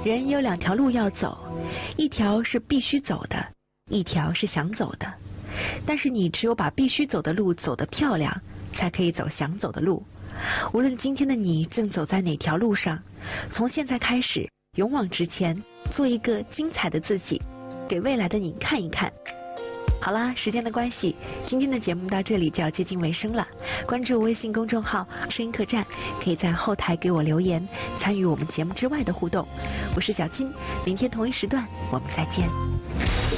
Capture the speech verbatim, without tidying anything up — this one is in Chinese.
人有两条路要走，一条是必须走的，一条是想走的。但是你只有把必须走的路走得漂亮，才可以走想走的路。无论今天的你正走在哪条路上，从现在开始，勇往直前，做一个精彩的自己，给未来的你看一看。好啦，时间的关系，今天的节目到这里就要接近尾声了。关注微信公众号声音客栈，可以在后台给我留言，参与我们节目之外的互动。我是小金，明天同一时段我们再见。